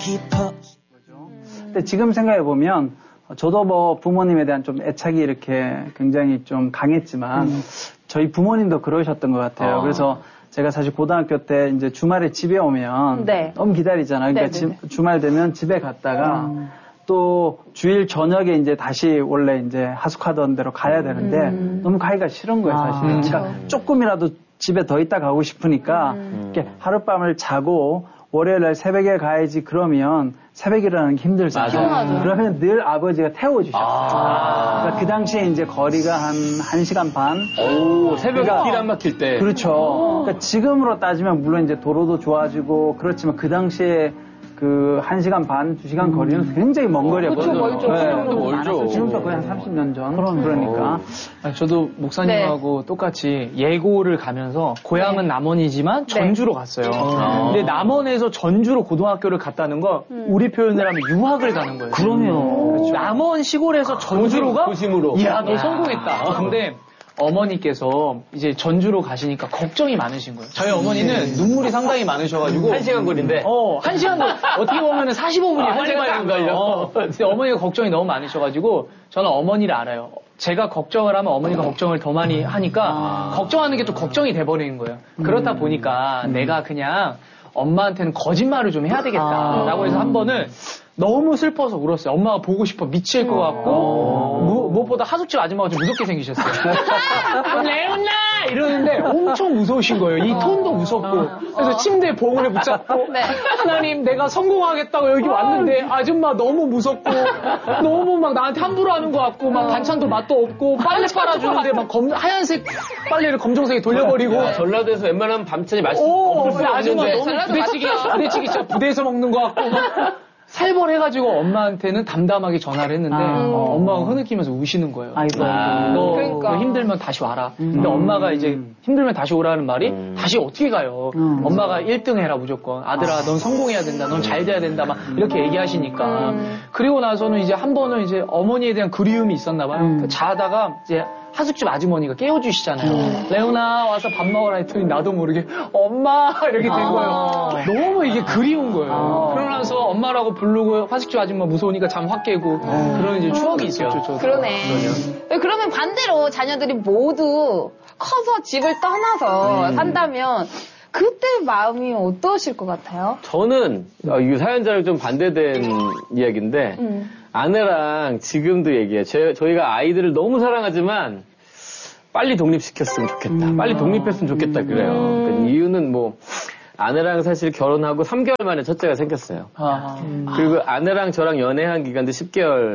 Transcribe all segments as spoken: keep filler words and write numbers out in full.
깊어. 근데 지금 생각해 보면 저도 뭐 부모님에 대한 좀 애착이 이렇게 굉장히 좀 강했지만 음. 저희 부모님도 그러셨던 것 같아요. 아. 그래서 제가 사실 고등학교 때 이제 주말에 집에 오면 네. 너무 기다리잖아요. 그러니까 지, 주말 되면 집에 갔다가 음. 또 주일 저녁에 이제 다시 원래 이제 하숙하던 대로 가야 되는데 음. 너무 가기가 싫은 거예요, 사실. 아. 그러니까 조금이라도 집에 더 있다 가고 싶으니까 음. 이렇게 하룻밤을 자고 월요일 날 새벽에 가야지 그러면 새벽에 일어나는 게 힘들잖아요. 그러면 늘 아버지가 태워주셨어요. 아~ 그러니까 그 당시에 이제 거리가 한 한 시간 반. 오, 새벽에 그러니까, 길 안 막힐 때. 그렇죠. 그러니까 지금으로 따지면 물론 이제 도로도 좋아지고 그렇지만 그 당시에 그 한 시간 반, 두 시간 거리는 굉장히 먼 거리였거든요. 그렇죠, 멀죠. 네. 멀죠. 지금도 거의 한 삼십 년 전. 그럼, 그러니까. 아니, 저도 목사님하고 네. 똑같이 예고를 가면서 고향은 네. 남원이지만 전주로 네. 갔어요. 아. 근데 남원에서 전주로 고등학교를 갔다는 거 음. 우리 표현을 하면 유학을 가는 거예요. 그럼요. 그렇죠. 남원 시골에서 전주로 가? 도심으로. 이야, 너 성공했다. 근데 어머니께서 이제 전주로 가시니까 걱정이 많으신 거예요. 저희 어머니는 눈물이 상당히 많으셔가지고. 한 시간 거리인데? 어, 한 시간 거리. 어떻게 보면 사십오 분이 아, 빨리 안 걸려. 어, 근데 어머니가 걱정이 너무 많으셔가지고 저는 어머니를 알아요. 제가 걱정을 하면 어머니가 걱정을 더 많이 하니까 아. 걱정하는 게 또 걱정이 돼버리는 거예요. 음. 그렇다 보니까 음. 내가 그냥 엄마한테는 거짓말을 좀 해야 되겠다라고 해서 한 번은 너무 슬퍼서 울었어요. 엄마가 보고 싶어 미칠 것 같고 무, 무엇보다 하숙집 아줌마가 좀 무섭게 생기셨어요. 레온나 이러는데 엄청 무서우신 거예요. 이 톤도 무섭고 그래서 침대에 봉을 붙잡고 네. 하나님 내가 성공하겠다고 여기 왔는데 아줌마 너무 무섭고 너무 막 나한테 함부로 하는 것 같고 막 반찬도 맛도 없고 빨래 빨아주는데 막 검, 하얀색 빨래를 검정색에 돌려버리고 야, 전라도에서 웬만하면 밤찬이 맛있어. 아줌마 너무 부대찌개 부대찌개 진짜 부대에서 먹는 것 같고 살벌해가지고 엄마한테는 담담하게 전화를 했는데 아. 어, 엄마가 흐느끼면서 우시는 거예요. 아이고. 아. 너, 그러니까. 너 힘들면 다시 와라. 음. 근데 엄마가 이제 힘들면 다시 오라는 말이 음. 다시 어떻게 가요? 음. 엄마가 일 등 해라 무조건. 아들아 넌 성공해야 된다. 넌 잘 돼야 된다. 막 이렇게 얘기하시니까. 음. 그리고 나서는 이제 한 번은 이제 어머니에 대한 그리움이 있었나 봐요. 음. 자다가 이제 하숙집 아주머니가 깨워주시잖아요. 음. 레오나 와서 밥 먹으라 했더니 나도 모르게 엄마 이렇게 된 거예요. 아. 너무 이게 그리운 거예요. 아. 그러면서 엄마라고 부르고 하숙집 아줌마 무서우니까 잠 확 깨고 아. 그런 이제 추억이 있었죠. 저도. 그러네. 그러면. 그러면 반대로 자녀들이 모두 커서 집을 떠나서 음. 산다면 그때 마음이 어떠실 것 같아요? 저는 어, 이 사연자랑 좀 반대된 이야기인데 음. 아내랑 지금도 얘기해요. 제, 저희가 아이들을 너무 사랑하지만 빨리 독립시켰으면 좋겠다. 음. 빨리 독립했으면 좋겠다 그래요. 음. 그러니까 이유는 뭐 아내랑 사실 결혼하고 삼 개월 만에 첫째가 생겼어요. 아. 음. 그리고 아내랑 저랑 연애한 기간도 십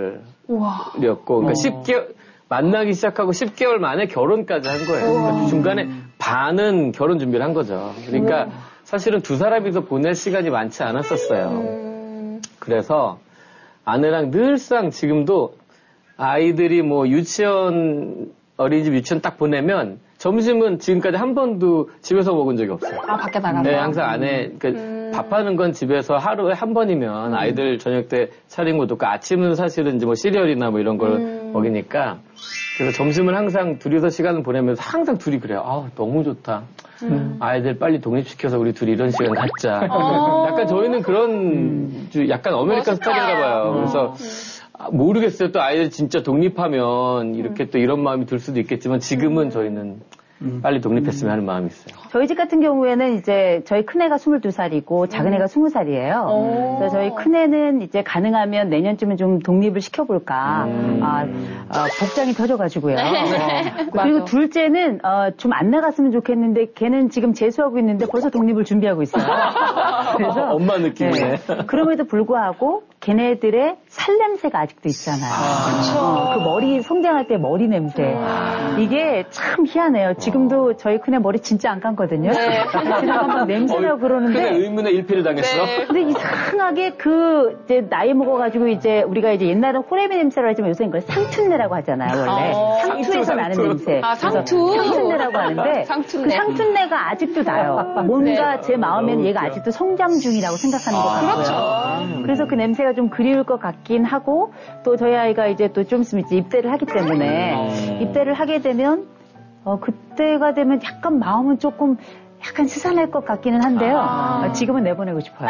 개월이었고 그러니까 어. 십 개월 만나기 시작하고 십 개월 만에 결혼까지 한 거예요. 그러니까 중간에 반은 결혼 준비를 한 거죠. 그러니까 음. 사실은 두 사람이서 보낼 시간이 많지 않았었어요. 음. 그래서 아내랑 늘상 지금도 아이들이 뭐 유치원, 어린이집 유치원 딱 보내면 점심은 지금까지 한 번도 집에서 먹은 적이 없어요. 아, 밖에 나가서? 네, 항상 아내, 그러니까 음. 밥하는 건 집에서 하루에 한 번이면 음. 아이들 저녁 때 차린 것도 없고 아침은 사실은 이제 뭐 시리얼이나 뭐 이런 걸 음. 먹이니까 그래서 점심을 항상 둘이서 시간을 보내면서 항상 둘이 그래요. 아, 너무 좋다. 음. 아이들 빨리 독립시켜서 우리 둘이 이런 시간 갖자. 어. 약간 저희는 그런 음. 약간 아메리칸 스타일인가 봐요. 그래서 음. 모르겠어요. 또 아이들 진짜 독립하면 이렇게 음. 또 이런 마음이 들 수도 있겠지만 지금은 저희는 음. 빨리 독립했으면 하는 마음이 있어요. 저희 집 같은 경우에는 이제 저희 큰애가 스물두 살이고 작은애가 스무 살이에요. 음. 그래서 저희 큰애는 이제 가능하면 내년쯤은 좀 독립을 시켜볼까. 음. 아, 아, 복장이 터져가지고요. 어. 그리고 둘째는 어, 좀 안 나갔으면 좋겠는데 걔는 지금 재수하고 있는데 벌써 독립을 준비하고 있어요. 그래서 엄마 느낌이네. 네. 그럼에도 불구하고 걔네들의 살냄새가 아직도 있잖아요. 아, 어, 그 머리 성장할 때 머리 냄새. 아. 이게 참 희한해요. 지금도 저희 큰애 머리 진짜 안 감거든요. 네. 지나가면 냄새라고 그러는데. 큰애 의문의 일피를 당했어. 네. 근데 이상하게 그 이제 나이 먹어가지고 이제 우리가 이제 옛날엔 호레미 냄새라고 하지만 요새는 그걸 상툰내라고 하잖아요. 원래 아, 상투에서 상투, 나는 상투. 냄새. 아 상투. 상툰내라고 하는데 상툰내. 그 상툰내가 아직도 나요. 뭔가 네. 제 마음에는 얘가 아직도 성장 중이라고 생각하는 것 같아요. 그렇죠. 그래서 그 냄새가 좀 그리울 것 같긴 하고 또 저희 아이가 이제 또 좀 있으면 이제 입대를 하기 때문에 입대를 하게 되면 어, 그때가 되면 약간 마음은 조금 약간 스산할 것 같기는 한데요. 아. 지금은 내보내고 싶어요.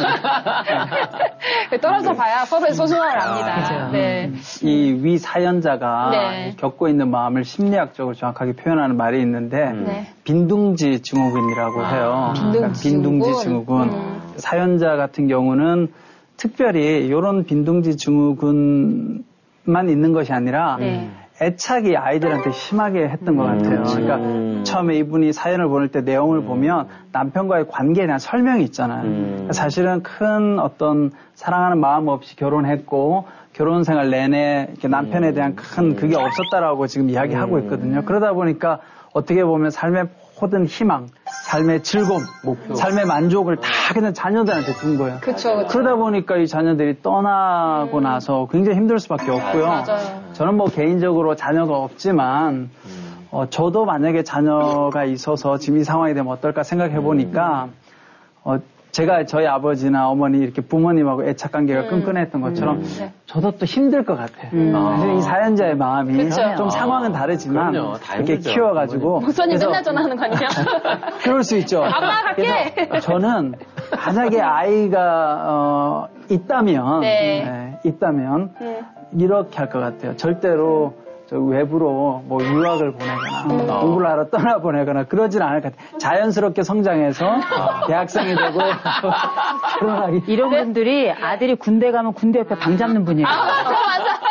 떨어져 봐야 서로의 소중함을 압니다. 그죠. 네. 이 위 사연자가 네. 겪고 있는 마음을 심리학적으로 정확하게 표현하는 말이 있는데 네. 빈둥지 증후군이라고 해요. 빈둥지 그러니까 빈둥지 증후군. 증후군. 음. 사연자 같은 경우는 특별히 이런 빈둥지 증후군만 있는 것이 아니라 네. 애착이 아이들한테 심하게 했던 것 같아요. 그러니까 처음에 이분이 사연을 보낼 때 내용을 보면 남편과의 관계에 대한 설명이 있잖아요. 그러니까 사실은 큰 어떤 사랑하는 마음 없이 결혼했고 결혼 생활 내내 이렇게 남편에 대한 큰 그게 없었다라고 지금 이야기하고 있거든요. 그러다 보니까 어떻게 보면 삶의 모든 희망, 삶의 즐거움, 목표, 삶의 만족을 다 그냥 자녀들한테 준 거예요. 그쵸, 그쵸. 그러다 보니까 이 자녀들이 떠나고 음. 나서 굉장히 힘들 수밖에 없고요. 맞아요. 저는 뭐 개인적으로 자녀가 없지만 어, 저도 만약에 자녀가 있어서 지금 이 상황이 되면 어떨까 생각해 보니까 어, 제가 저희 아버지나 어머니 이렇게 부모님하고 애착 관계가 음. 끈끈했던 것처럼 음. 저도 또 힘들 것 같아요. 음. 사실 이 사연자의 마음이 그쵸. 좀 상황은 다르지만 그럼요, 다 이렇게 힘들죠. 키워가지고 목사님 맨날 전화하는 거 아니냐? 그럴 수 있죠. 아빠 갈게. 그래서 저는 만약에 아이가 어, 있다면 네. 네, 있다면 네. 이렇게 할 것 같아요. 절대로 저 외부로 뭐 유학을 보내거나 음. 공부를 하러 떠나보내거나 그러진 않을 것 같아요. 자연스럽게 성장해서 대학생이 되고 결혼하기. 이런 분들이 아들이 군대 가면 군대 옆에 방 잡는 분이에요. 아, 맞아, 맞아.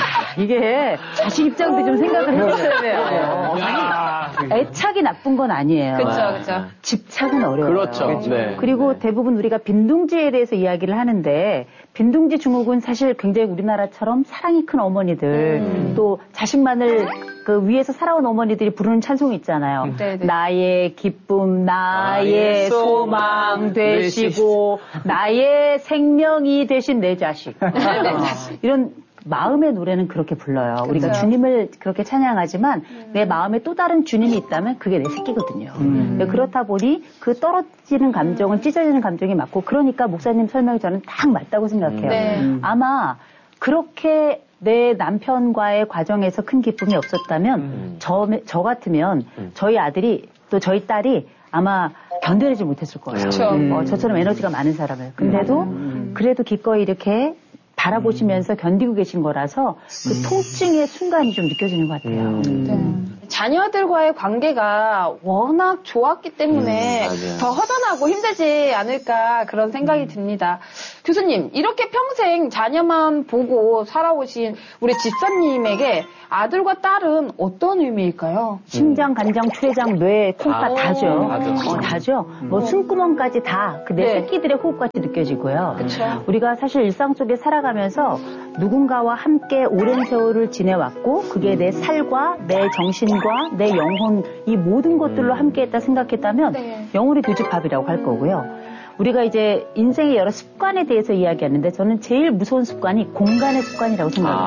이게 자식 입장도 좀 생각을 해보셔야 돼요. 애착이 나쁜 건 아니에요. 그렇죠, 그렇죠. 집착은 어려워요. 그렇죠. 네. 그리고 네. 대부분 우리가 빈둥지에 대해서 이야기를 하는데 빈둥지 증후군 사실 굉장히 우리나라처럼 사랑이 큰 어머니들 음. 또 자식만을 그 위에서 살아온 어머니들이 부르는 찬송이 있잖아요. 음. 나의 기쁨, 나의 소망 되시고 나의 생명이 되신 내 자식. 내 자식. 이런 마음의 노래는 그렇게 불러요. 그쵸. 우리가 주님을 그렇게 찬양하지만 음. 내 마음에 또 다른 주님이 있다면 그게 내 새끼거든요. 음. 그렇다 보니 그 떨어지는 감정은 찢어지는 감정이 맞고 그러니까 목사님 설명이 저는 딱 맞다고 생각해요. 네. 아마 그렇게 내 남편과의 과정에서 큰 기쁨이 없었다면 음. 저, 저 같으면 음. 저희 아들이 또 저희 딸이 아마 견뎌내지 못했을 거예요. 음. 어, 저처럼 에너지가 많은 사람을. 근데도 음. 그래도 기꺼이 이렇게 바라보시면서 음. 견디고 계신 거라서 그 음. 통증의 순간이 좀 느껴지는 것 같아요. 음. 네. 자녀들과의 관계가 워낙 좋았기 때문에 음, 더 허전하고 힘들지 않을까 그런 생각이 음. 듭니다. 교수님, 이렇게 평생 자녀만 보고 살아오신 우리 집사님에게 아들과 딸은 어떤 의미일까요? 심장, 간장, 췌장, 뇌, 콩팥 아, 다죠. 다죠. 어, 다죠. 음. 뭐 숨구멍까지 다 그 내 네. 새끼들의 호흡같이 느껴지고요. 그쵸. 우리가 사실 일상 속에 살아가면서 누군가와 함께 오랜 세월을 지내왔고 그게 내 살과 내 정신과 내 영혼 이 모든 것들로 함께했다 생각했다면 네. 영혼의 두 집 밥이라고 할 거고요. 우리가 이제 인생의 여러 습관에 대해서 이야기하는데 저는 제일 무서운 습관이 공간의 습관이라고 생각해요.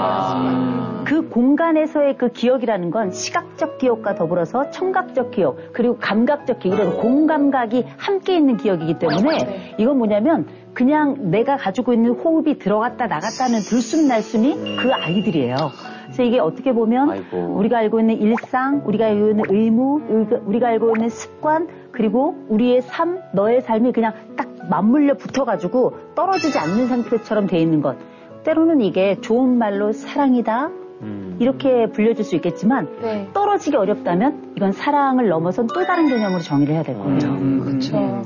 아. 그 공간에서의 그 기억이라는 건 시각적 기억과 더불어서 청각적 기억 그리고 감각적 기억 이런 공감각이 함께 있는 기억이기 때문에 이건 뭐냐면 그냥 내가 가지고 있는 호흡이 들어갔다 나갔다는 들숨날숨이 그 아이들이에요. 그래서 이게 어떻게 보면 아이고. 우리가 알고 있는 일상, 우리가 알고 있는 의무, 우리가 알고 있는 습관, 그리고 우리의 삶, 너의 삶이 그냥 딱 맞물려 붙어가지고 떨어지지 않는 상태처럼 돼 있는 것. 때로는 이게 좋은 말로 사랑이다. 음. 이렇게 불려줄 수 있겠지만 네. 떨어지기 어렵다면 이건 사랑을 넘어선 또 다른 개념으로 정의를 해야 될 거예요. 음, 그렇죠. 음.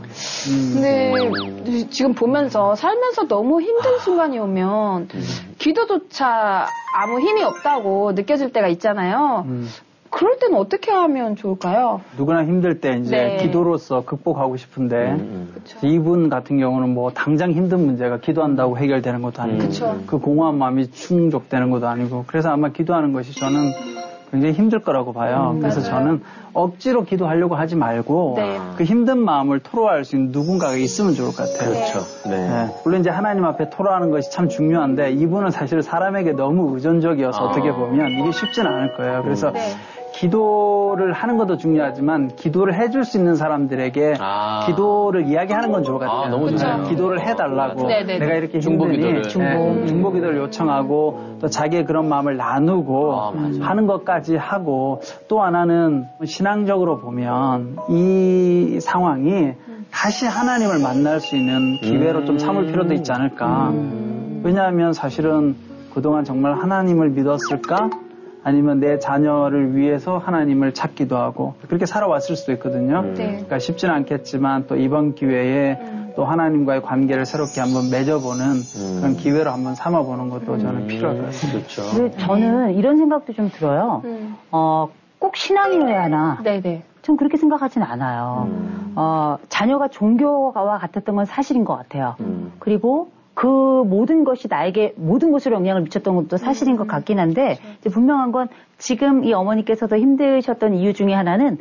근데 지금 보면서 살면서 너무 힘든 순간이 오면 기도조차 아무 힘이 없다고 느껴질 때가 있잖아요. 음. 그럴 때는 어떻게 하면 좋을까요? 누구나 힘들 때 이제 네. 기도로서 극복하고 싶은데 음, 음. 이분 같은 경우는 뭐 당장 힘든 문제가 기도한다고 해결되는 것도 아니고 음. 그 공허한 마음이 충족되는 것도 아니고 그래서 아마 기도하는 것이 저는 굉장히 힘들 거라고 봐요. 음, 그래서 맞아요. 저는 억지로 기도하려고 하지 말고 네. 그 힘든 마음을 토로할 수 있는 누군가가 있으면 좋을 것 같아요. 그렇죠. 네. 네. 물론 이제 하나님 앞에 토로하는 것이 참 중요한데 이분은 사실 사람에게 너무 의존적이어서 아. 어떻게 보면 이게 쉽지는 않을 거예요. 그래서 네. 기도를 하는 것도 중요하지만 기도를 해줄 수 있는 사람들에게 아. 기도를 이야기하는 건 좋을 것 같아요. 아, 너무 좋아요. 기도를 해달라고 네네네. 내가 이렇게 중보 힘드니 기도를. 중보, 네, 중보 기도를 요청하고 또 자기의 그런 마음을 나누고 아, 하는 것까지 하고 또 하나는 신앙적으로 보면 이 상황이 다시 하나님을 만날 수 있는 기회로 음. 좀 삼을 필요도 있지 않을까. 음. 왜냐하면 사실은 그동안 정말 하나님을 믿었을까? 아니면 내 자녀를 위해서 하나님을 찾기도 하고 그렇게 살아왔을 수도 있거든요. 음. 네. 그러니까 쉽지는 않겠지만 또 이번 기회에 음. 또 하나님과의 관계를 새롭게 한번 맺어보는 음. 그런 기회로 한번 삼아보는 것도 저는 음. 필요할 것 같습니다. 그렇죠. 근데 저는 이런 생각도 좀 들어요. 음. 어, 꼭 신앙이어야 하나? 네네. 전 그렇게 생각하진 않아요. 음. 어, 자녀가 종교와 같았던 건 사실인 것 같아요. 음. 그리고 그 모든 것이 나에게 모든 것으로 영향을 미쳤던 것도 사실인 것 같긴 한데 이제 분명한 건 지금 이 어머니께서도 힘드셨던 이유 중에 하나는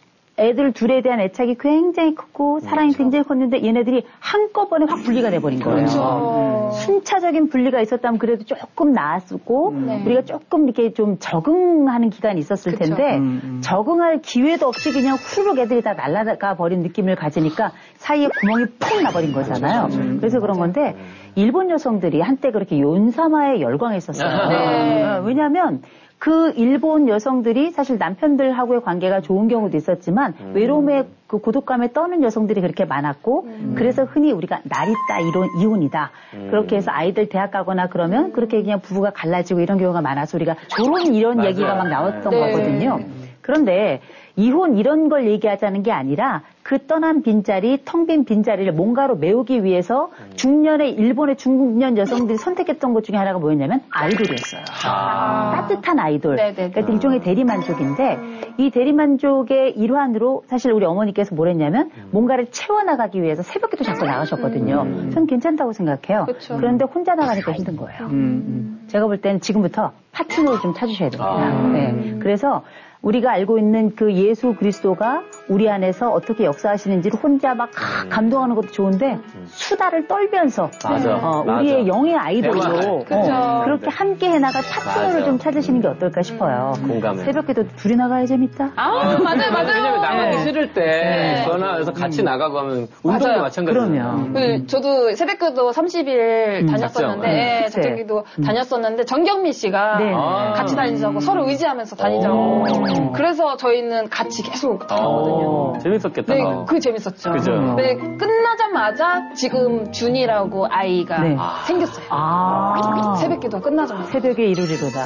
애들 둘에 대한 애착이 굉장히 컸고 사랑이 그렇죠. 굉장히 컸는데 얘네들이 한꺼번에 확 분리가 돼버린 거예요. 그렇죠. 순차적인 분리가 있었다면 그래도 조금 나았고 네. 우리가 조금 이렇게 좀 적응하는 기간이 있었을 그쵸. 텐데 음, 음. 적응할 기회도 없이 그냥 후루룩 애들이 다 날아가 버린 느낌을 가지니까 사이에 구멍이 푹 나버린 거잖아요. 그렇죠. 그래서 그런 건데 일본 여성들이 한때 그렇게 연사마에 열광했었어요. 네. 어, 왜냐하면 그 일본 여성들이 사실 남편들하고의 관계가 좋은 경우도 있었지만 음. 외로움에 그 고독감에 떠는 여성들이 그렇게 많았고 음. 그래서 흔히 우리가 날있다 이론 이혼이다 음. 그렇게 해서 아이들 대학 가거나 그러면 그렇게 그냥 부부가 갈라지고 이런 경우가 많아서 우리가 조론 이런 맞아요. 얘기가 막 나왔던 네. 거거든요. 그런데 이혼 이런 걸 얘기하자는 게 아니라 그 떠난 빈자리, 텅 빈 빈자리를 뭔가로 메우기 위해서 중년의 일본의 중년 여성들이 선택했던 것 중에 하나가 뭐였냐면 아이돌이었어요. 아. 따뜻한 아이돌. 네네. 그러니까 일종의 대리만족인데 이 대리만족의 일환으로 사실 우리 어머니께서 뭘 했냐면 뭔가를 채워나가기 위해서 새벽기도 자꾸 나가셨거든요. 음. 전 괜찮다고 생각해요. 그쵸. 그런데 혼자 나가니까 힘든 거예요. 음, 음. 제가 볼 때는 지금부터 파트너를 좀 찾으셔야 됩니다. 아. 네. 그래서 우리가 알고 있는 그 예수 그리스도가 우리 안에서 어떻게 역사하시는지를 혼자 막 음. 감동하는 것도 좋은데 수다를 떨면서 맞아. 어, 맞아. 우리의 영의 아이돌로 대화할. 어, 그렇게 함께 해나갈 파트너를 맞아. 좀 찾으시는 게 어떨까 싶어요. 공감해. 새벽기도 둘이 나가야 재밌다. 아, 맞아요, 맞아요. 왜냐면 나가기 네. 싫을 때 네. 전화해서 같이 나가고 하면 운동도 맞아요. 마찬가지예요. 그럼요. 그 저도 새벽기도 삼십 일 다녔었는데, 작정. 예, 그치. 작정기도 다녔었는데, 정경미 씨가 네. 아. 같이 다니자고, 서로 의지하면서 다니자고. 오. 그래서 저희는 같이 계속 다녔거든요. 어, 재밌었겠다. 네, 어. 그게 재밌었죠. 그죠. 네, 끝나자마자 지금 준이라고 아이가 네. 생겼어요. 아. 새벽기도가 끝나자마자. 새벽에 이루리로다.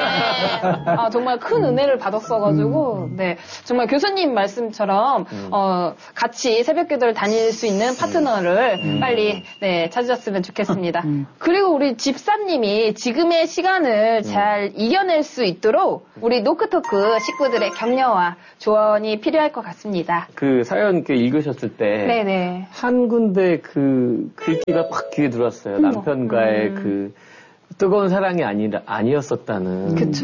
아멘. 아, 정말 큰 은혜를 받았어가지고, 네. 정말 교수님 말씀처럼, 어, 같이 새벽기도를 다닐 수 있는 파트너를 빨리, 네, 찾으셨으면 좋겠습니다. 그리고 우리 집사님이 지금의 시간을 잘 이겨낼 수 있도록 우리 노크토크 식구들의 격려와 조언이 필요할 것 같습니다. 그 사연 이렇게 읽으셨을 때. 네네. 한 군데 그 글귀가 팍 귀에 들어왔어요. 남편과의 음. 그 뜨거운 사랑이 아니, 아니었었다는. 그쵸.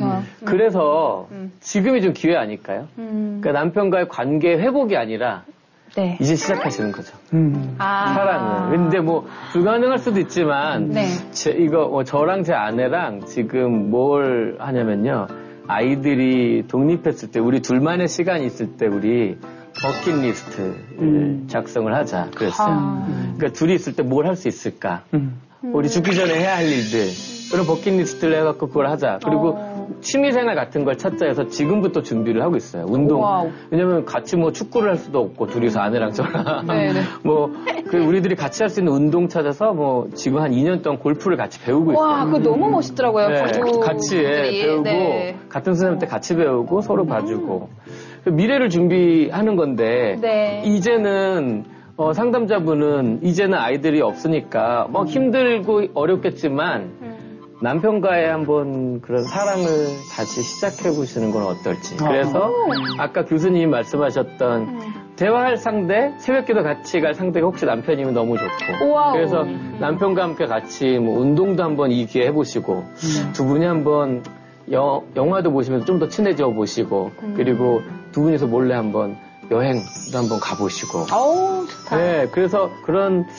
그래서 음. 지금이 좀 기회 아닐까요? 음, 그러니까 남편과의 관계 회복이 아니라 네. 이제 시작하시는 거죠. 음. 아. 사랑을. 근데 뭐 불가능할 수도 있지만 네. 제, 이거 뭐 저랑 제 아내랑 지금 뭘 하냐면요. 아이들이 독립했을 때 우리 둘만의 시간이 있을 때 우리 버킷리스트를 음. 작성을 하자 그랬어요. 아. 그러니까 둘이 있을 때 뭘 할 수 있을까? 음. 우리 죽기 전에 해야 할 일들 그런 버킷리스트를 해갖고 그걸 하자. 그리고 어. 취미생활 같은 걸 찾자 해서 지금부터 준비를 하고 있어요. 운동. 와우. 왜냐면 같이 뭐 축구를 할 수도 없고 둘이서 아내랑 저랑 네네. 뭐 그 우리들이 같이 할 수 있는 운동 찾아서 뭐 지금 한 이 년 동안 골프를 같이 배우고 있어요. 와, 그거 너무 멋있더라고요. 네, 부부들이. 같이 예, 배우고 네. 같은 선생님한테 같이 배우고 서로 봐주고 미래를 준비하는 건데 네. 이제는 어, 상담자분은 이제는 아이들이 없으니까 뭐 힘들고 어렵겠지만 음. 남편과의 한번 그런 사랑을 다시 시작해 보시는 건 어떨지. 그래서 아까 교수님이 말씀하셨던 음. 대화할 상대, 새벽기도 같이 갈 상대가 혹시 남편이면 너무 좋고. 우와우. 그래서 남편과 함께 같이 뭐 운동도 한번 이 기회에 해보시고 두 분이 한번 여, 영화도 보시면서 좀 더 친해져 보시고 그리고 두 분이서 몰래 한번 여행도 한번 가보시고. 어우, 좋다. 네, 그래서 그런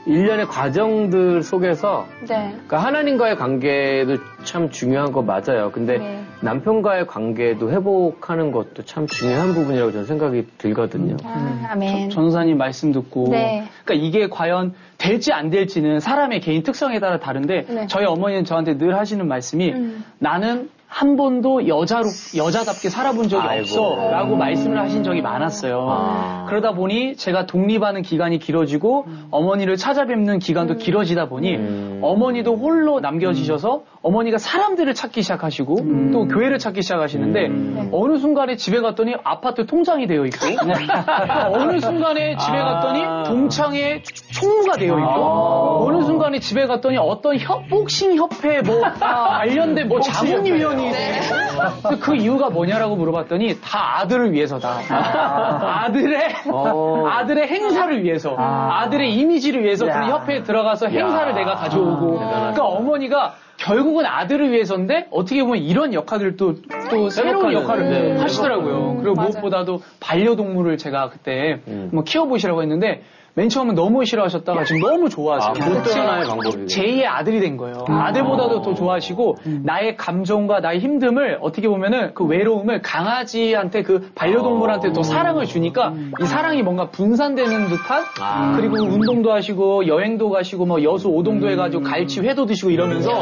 일련의 과정들 속에서 네. 그러니까 하나님과의 관계도 참 중요한 거 맞아요. 근데 네. 남편과의 관계도 회복하는 것도 참 중요한 부분이라고 저는 생각이 들거든요. 아, 아멘. 전도사님 말씀 듣고 네. 그러니까 이게 과연 될지 안 될지는 사람의 개인 특성에 따라 다른데 네. 저희 어머니는 저한테 늘 하시는 말씀이 음. 나는 한 번도 여자로 여자답게 살아본 적이 아이고. 없어 라고 말씀을 하신 적이 많았어요. 아. 그러다 보니 제가 독립하는 기간이 길어지고 음. 어머니를 찾아뵙는 기간도 음. 길어지다 보니 음. 어머니도 홀로 남겨지셔서 어머니가 사람들을 찾기 시작하시고 음. 또 교회를 찾기 시작하시는데 음. 어느 순간에 집에 갔더니 아파트 통장이 되어 있고 어느 순간에 집에 갔더니 동창회 총무가 되어 있고 어느 순간에 집에 갔더니 어떤 협, 복싱 협회 뭐 관련된 뭐 자문위원이 되고 그 이유가 뭐냐라고 물어봤더니 다 아들을 위해서다. 아들의 어. 아들의 행사를 위해서 아들의 이미지를 위해서 그런 협회에 들어가서 행사를 내가 가져오고 그러니까 어머니가 결국은 아들을 위해서인데 어떻게 보면 이런 역할들도 또 새로운 역할을 네. 하시더라고요. 그리고 맞아요. 무엇보다도 반려동물을 제가 그때 음. 뭐 키워보시라고 했는데 맨 처음은 너무 싫어하셨다가 지금 너무 좋아하세요. 아, 그것도 하나의 방법이네요. 제이의 아들이 된 거예요. 아들보다도 더 좋아하시고 나의 감정과 나의 힘듦을 어떻게 보면은 그 외로움을 강아지한테 그 반려동물한테 더 사랑을 주니까 이 사랑이 뭔가 분산되는 듯한 아. 그리고 운동도 하시고 여행도 가시고 뭐 여수 오동도 해가지고 갈치 회도 드시고 이러면서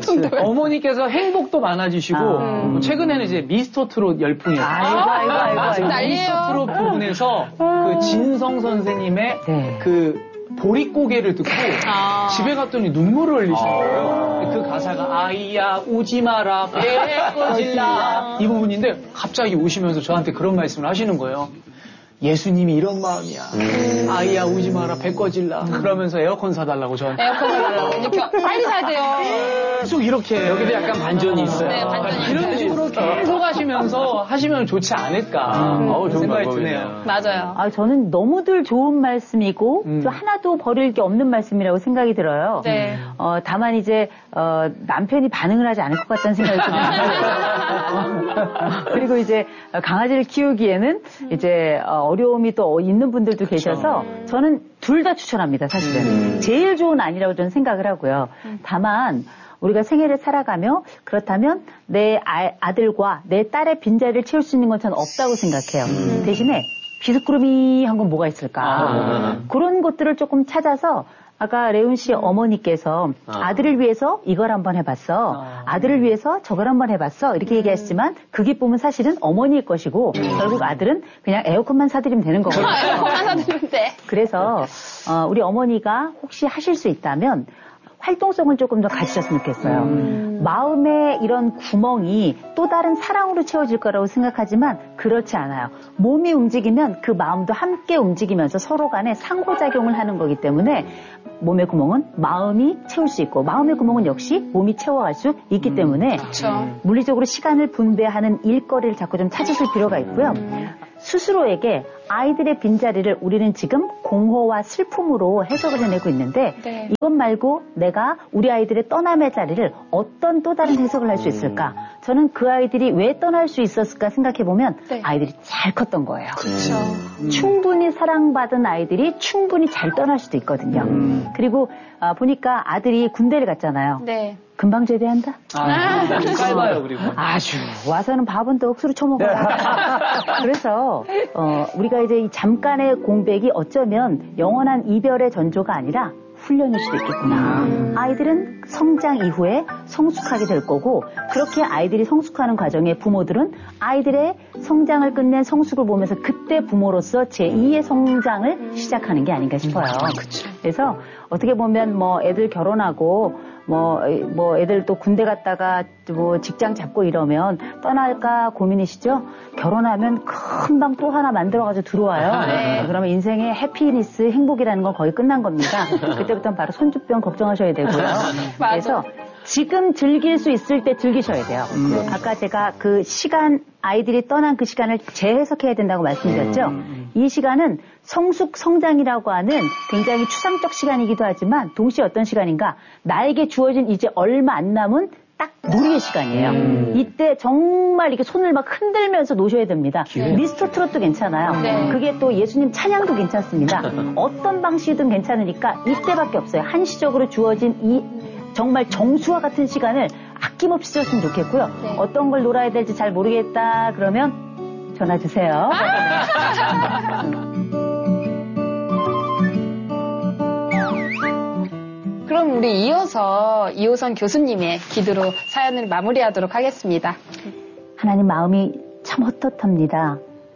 어머니께서 행복도 많아지시고 뭐 최근에는 이제 미스터 트롯 열풍이었어요. 아이고, 아이고, 아이고, 아이고. 지금 난리예요. 미스터 트롯 부분에서 그 진성 선생님의 네. 그 보릿고개를 듣고 아. 집에 갔더니 눈물을 흘리시는 거예요. 그 가사가 아이야 우지 마라 배 꺼질라 이 부분인데 갑자기 우시면서 저한테 그런 말씀을 하시는 거예요. 예수님이 이런 마음이야. 음. 아이야 우지 마라 배 꺼질라. 그러면서 에어컨 사달라고 저한테 에어컨 사달라고. 이제 겨- 빨리 사야 돼요. 계속 이렇게 여기도 약간 반전이 있어요. 네, 반전이 이런 식으로 계속 하시면서 하시면 좋지 않을까 어우, 좋은 생각이 방법이네요. 드네요. 맞아요. 아, 저는 너무들 좋은 말씀이고, 음. 또 하나도 버릴 게 없는 말씀이라고 생각이 들어요. 네. 어, 다만 이제, 어, 남편이 반응을 하지 않을 것 같다는 생각이 듭니다. 그리고 이제 강아지를 키우기에는 이제 어, 어려움이 또 있는 분들도 계셔서 저는 둘 다 추천합니다, 사실은. 제일 좋은 아니라고 저는 생각을 하고요. 다만, 우리가 생애를 살아가며 그렇다면 내 아, 아들과 내 딸의 빈자리를 채울 수 있는 건 저는 없다고 생각해요. 음. 대신에 비스꾸러미한 건 뭐가 있을까? 아. 그런 것들을 조금 찾아서 아까 레온 씨 어머니께서 아. 아들을 위해서 이걸 한번 해봤어. 아. 아들을 위해서 저걸 한번 해봤어. 이렇게 얘기하시지만 그 기쁨은 사실은 어머니일 것이고 결국 아들은 그냥 에어컨만 사드리면 되는 거거든요. 에어컨 하나 드리면 돼. 그래서 어, 우리 어머니가 혹시 하실 수 있다면 활동성을 조금 더 가지셨으면 좋겠어요. 음. 마음에 이런 구멍이 또 다른 사랑으로 채워질 거라고 생각하지만 그렇지 않아요. 몸이 움직이면 그 마음도 함께 움직이면서 서로 간에 상호작용을 하는 거기 때문에 몸의 구멍은 마음이 채울 수 있고 마음의 구멍은 역시 몸이 채워갈 수 있기 때문에 그렇죠. 물리적으로 시간을 분배하는 일거리를 자꾸 좀 찾으실 필요가 있고요. 스스로에게 아이들의 빈자리를 우리는 지금 공허와 슬픔으로 해석을 해내고 있는데 네. 이것 말고 내가 우리 아이들의 떠남의 자리를 어떤 또 다른 해석을 할 수 있을까? 저는 그 아이들이 왜 떠날 수 있었을까 생각해보면 네. 아이들이 잘 컸던 거예요. 그렇죠. 충분히 사랑받은 아이들이 충분히 잘 떠날 수도 있거든요. 그리고 아, 보니까 아들이 군대를 갔잖아요. 네. 금방 제대한다? 아, 짧아요 그리고. 아주 와서는 밥은 또 억수로 처먹어요. 그래서 어, 우리가 이제 이 잠깐의 공백이 어쩌면 영원한 이별의 전조가 아니라 훈련일 수도 있겠구나. 아이들은 성장 이후에 성숙하게 될 거고 그렇게 아이들이 성숙하는 과정에 부모들은 아이들의 성장을 끝낸 성숙을 보면서 그때 부모로서 제이의 성장을 시작하는 게 아닌가 싶어요. 그래서 어떻게 보면 뭐 애들 결혼하고 뭐, 뭐 애들 또 군대 갔다가 뭐 직장 잡고 이러면 떠날까 고민이시죠? 결혼하면 금방 또 하나 만들어가지고 들어와요. 네. 그러면 인생의 해피니스, 행복이라는 건 거의 끝난 겁니다. 그때부터는 바로 손주병 걱정하셔야 되고요. 그래서 지금 즐길 수 있을 때 즐기셔야 돼요. 음. 아까 제가 그 시간, 아이들이 떠난 그 시간을 재해석해야 된다고 말씀드렸죠. 음. 이 시간은 성숙 성장이라고 하는 굉장히 추상적 시간이기도 하지만 동시에 어떤 시간인가? 나에게 주어진 이제 얼마 안 남은 딱 놀이의 시간이에요. 음. 이때 정말 이렇게 손을 막 흔들면서 노셔야 됩니다. 네. 미스터 트롯도 괜찮아요. 네. 그게 또 예수님 찬양도 괜찮습니다. 어떤 방식이든 괜찮으니까 이때밖에 없어요. 한시적으로 주어진 이 정말 정수와 같은 시간을 아낌없이 썼으면 좋겠고요. 네. 어떤 걸 놀아야 될지 잘 모르겠다 그러면 전화 주세요. 그럼 우리 이어서 이호선 교수님의 기도로 사연을 마무리하도록 하겠습니다. 하나님 마음이 참 헛헛합니다.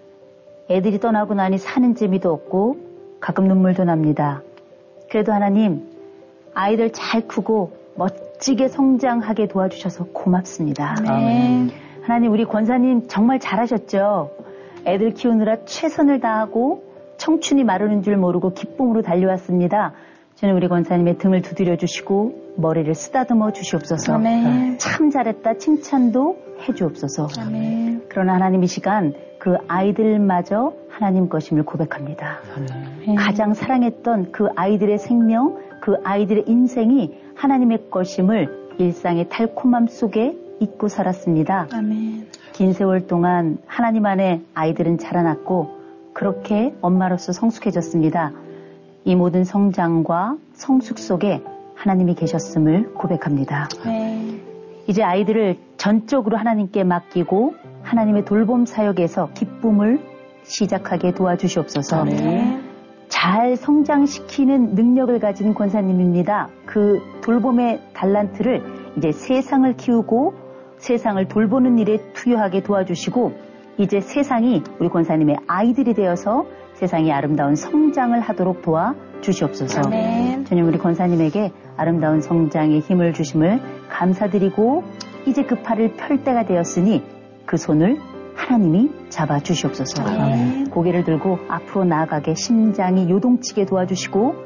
애들이 떠나고 나니 사는 재미도 없고 가끔 눈물도 납니다. 그래도 하나님 아이들 잘 크고 멋지게 성장하게 도와주셔서 고맙습니다. 아멘. 하나님 우리 권사님 정말 잘하셨죠. 애들 키우느라 최선을 다하고 청춘이 마르는 줄 모르고 기쁨으로 달려왔습니다. 저는 우리 권사님의 등을 두드려 주시고 머리를 쓰다듬어 주시옵소서. 아멘. 참 잘했다 칭찬도 해주옵소서. 아멘. 그러나 하나님 이 시간 그 아이들마저 하나님 것임을 고백합니다. 아멘. 가장 사랑했던 그 아이들의 생명, 그 아이들의 인생이 하나님의 것임을 일상의 달콤함 속에 잊고 살았습니다. 아멘. 긴 세월 동안 하나님 안에 아이들은 자라났고 그렇게 엄마로서 성숙해졌습니다. 이 모든 성장과 성숙 속에 하나님이 계셨음을 고백합니다. 네. 이제 아이들을 전적으로 하나님께 맡기고 하나님의 돌봄 사역에서 기쁨을 시작하게 도와주시옵소서. 네. 잘 성장시키는 능력을 가진 권사님입니다. 그 돌봄의 달란트를 이제 세상을 키우고 세상을 돌보는 일에 투여하게 도와주시고 이제 세상이 우리 권사님의 아이들이 되어서 세상이 아름다운 성장을 하도록 도와주시옵소서. 아멘. 주님 우리 권사님에게 아름다운 성장의 힘을 주심을 감사드리고 이제 그 팔을 펼 때가 되었으니 그 손을 하나님이 잡아주시옵소서. 아멘. 고개를 들고 앞으로 나아가게 심장이 요동치게 도와주시고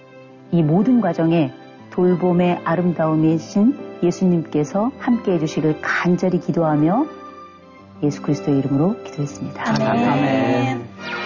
이 모든 과정에 돌봄의 아름다움이신 예수님께서 함께해 주시길 간절히 기도하며 예수 그리스도의 이름으로 기도했습니다. 아멘. 아멘.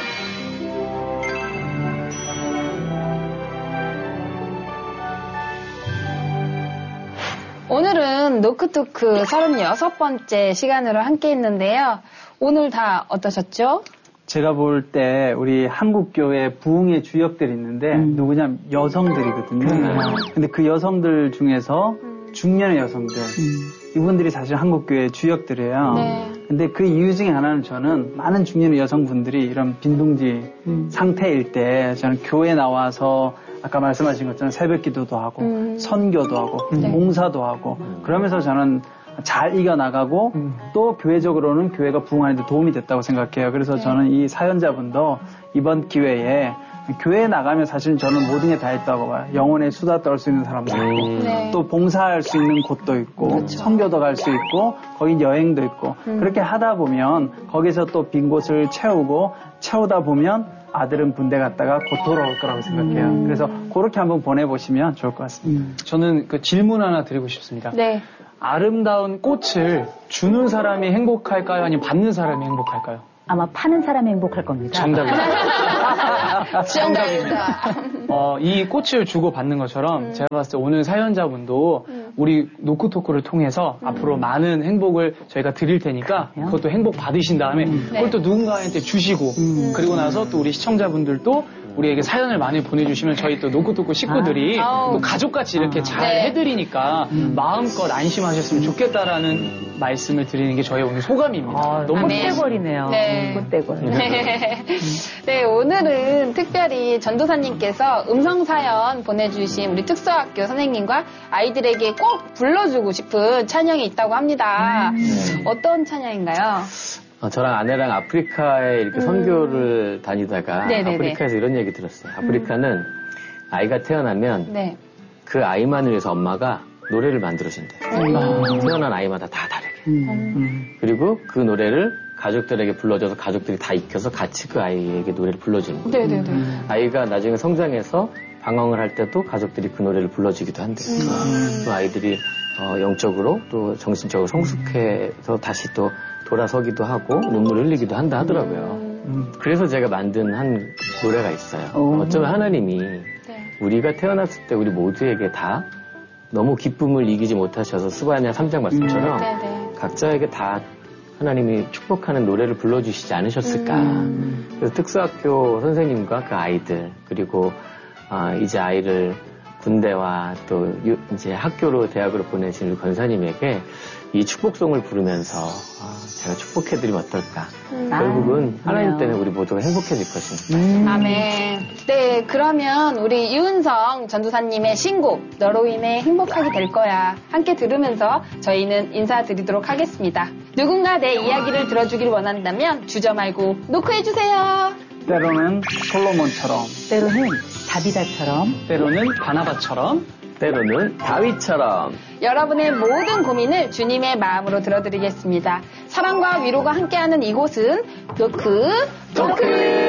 오늘은 노크토크 서른여섯 번째 시간으로 함께 했는데요. 오늘 다 어떠셨죠? 제가 볼 때 우리 한국교회 부흥의 주역들이 있는데 음. 누구냐면 여성들이거든요. 근데 그 여성들 중에서 중년의 여성들 이분들이 사실 한국교회의 주역들이에요. 네. 근데 그 이유 중에 하나는 저는 많은 중년의 여성분들이 이런 빈둥지 음. 상태일 때 저는 교회에 나와서 아까 말씀하신 것처럼 새벽 기도도 하고 음. 선교도 하고 네. 봉사도 하고 그러면서 저는 잘 이겨나가고 음. 또 교회적으로는 교회가 부흥하는 데 도움이 됐다고 생각해요. 그래서 네. 저는 이 사연자분도 이번 기회에 교회에 나가면 사실 저는 모든 게 다 있다고 봐요. 영혼의 수다 떨 수 있는 사람도 있고 네. 또 봉사할 수 있는 곳도 있고 그렇죠. 선교도 갈 수 있고 거기 여행도 있고 음. 그렇게 하다 보면 거기서 또 빈 곳을 채우고 채우다 보면 아들은 군대 갔다가 곧 돌아올 거라고 생각해요. 음. 그래서 그렇게 한번 보내보시면 좋을 것 같습니다. 저는 그 질문 하나 드리고 싶습니다. 네. 아름다운 꽃을 주는 사람이 행복할까요? 아니면 받는 사람이 행복할까요? 아마 파는 사람이 행복할 겁니다. 정답입니다. 정답입니다. 어, 이 꽃을 주고 받는 것처럼 제가 봤을 때 오늘 사연자분도 우리 노크토크를 통해서 앞으로 많은 행복을 저희가 드릴 테니까 그럼요. 그것도 행복 받으신 다음에 그걸 또 누군가한테 주시고 그리고 나서 또 우리 시청자분들도 우리에게 사연을 많이 보내주시면 저희 또 노크토크 식구들이 아. 또 가족같이 이렇게 잘 네. 해드리니까 마음껏 안심하셨으면 좋겠다라는 말씀을 드리는 게 저의 오늘 소감입니다. 아, 너무 아멘. 꽃대걸이네요. 네. 꽃대걸. 네. 네, 오늘은 특별히 전도사님께서 음성사연 보내주신 우리 특수학교 선생님과 아이들에게 꼭 불러주고 싶은 찬양이 있다고 합니다. 어떤 찬양인가요? 어, 저랑 아내랑 아프리카에 이렇게 선교를 다니다가 네네네. 아프리카에서 이런 얘기 들었어요. 아프리카는 아이가 태어나면 네. 그 아이만을 위해서 엄마가 노래를 만들어준대요. 태어난 아이마다 다 다르게. 그리고 그 노래를 가족들에게 불러줘서 가족들이 다 익혀서 같이 그 아이에게 노래를 불러주는 거예요. 네네네. 아이가 나중에 성장해서 방황을 할 때도 가족들이 그 노래를 불러주기도 한대요. 또 아이들이 어, 영적으로 또 정신적으로 성숙해서 다시 또 돌아서기도 하고 눈물을 흘리기도 한다 하더라고요. 그래서 제가 만든 한 노래가 있어요. 오. 어쩌면 하나님이 네. 우리가 태어났을 때 우리 모두에게 다 너무 기쁨을 이기지 못하셔서 스바냐 삼 장 말씀처럼 음. 각자에게 다 하나님이 축복하는 노래를 불러주시지 않으셨을까. 음. 그래서 특수학교 선생님과 그 아이들, 그리고 아, 이제 아이를 군대와 또 유, 이제 학교로 대학으로 보내신 우리 권사님에게 이 축복송을 부르면서 아, 제가 축복해드리면 어떨까. 음. 결국은 아, 하나님 때문에 우리 모두가 행복해질 것입니다. 음. 아멘. 네, 그러면 우리 유은성 전도사님의 신곡 너로 인해 행복하게 될 거야 함께 들으면서 저희는 인사드리도록 하겠습니다. 누군가 내 이야기를 들어주길 원한다면 주저 말고 노크해주세요. 때로는 솔로몬처럼, 때로는 다비다처럼, 때로는 바나바처럼, 때로는 다윗처럼 여러분의 모든 고민을 주님의 마음으로 들어드리겠습니다. 사랑과 위로가 함께하는 이곳은 노크 노크